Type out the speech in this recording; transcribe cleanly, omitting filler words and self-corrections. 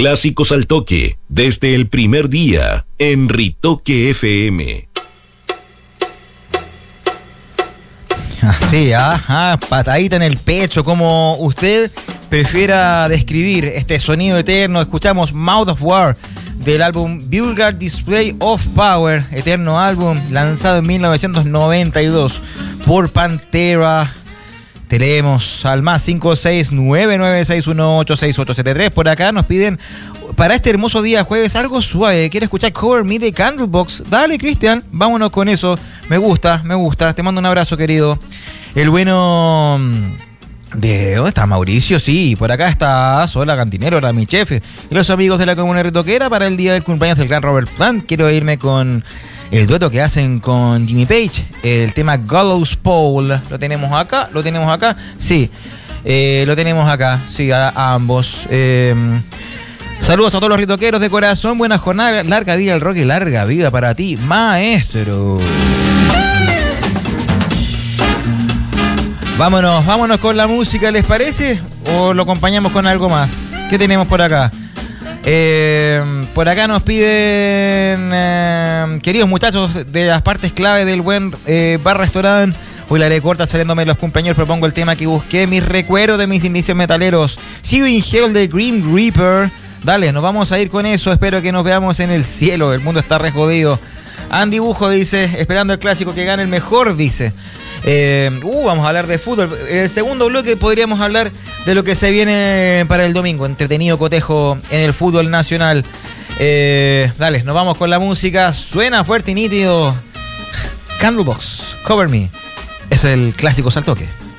Clásicos al toque, desde el primer día, en Ritoque FM. Así, patadita en el pecho, como usted prefiera describir este sonido eterno. Escuchamos Mouth of War del álbum Vulgar Display of Power, eterno álbum lanzado en 1992 por Pantera. Tenemos al más 56996186873. Por acá nos piden para este hermoso día jueves algo suave. ¿Quiere escuchar Cover Me de Candlebox? Dale, Cristian, vámonos con eso. Me gusta. Te mando un abrazo, querido. El bueno de... ¿Dónde está Mauricio? Sí, por acá está Sola Cantinero, era mi chef. Y los amigos de la Comuna Ritoquera para el día del cumpleaños del gran Robert Plant. Quiero irme con el dueto que hacen con Jimmy Page, el tema Gallows Pole. ¿Lo tenemos acá? Sí, lo tenemos acá. Sí, a ambos. Saludos a todos los ritoqueros de corazón. Buena jornada, larga vida al rock y larga vida para ti, maestro. Vámonos con la música, ¿les parece? ¿O lo acompañamos con algo más? ¿Qué tenemos por acá? Por acá nos piden, queridos muchachos de las partes clave del buen bar-restaurant. Hoy la haré corta saliéndome de los cumpleaños. Propongo el tema que busqué, mis recuerdos de mis inicios metaleros. See You in Hell de Grim Reaper. Dale, nos vamos a ir con eso. Espero que nos veamos en el cielo. El mundo está re jodido. Andy Bujo dice, esperando el clásico que gane el mejor, dice. Vamos a hablar de fútbol. En el segundo bloque podríamos hablar de lo que se viene para el domingo. Entretenido cotejo en el fútbol nacional. Dale, nos vamos con la música. Suena fuerte y nítido. Candlebox, Cover Me. Es el clásico al toque.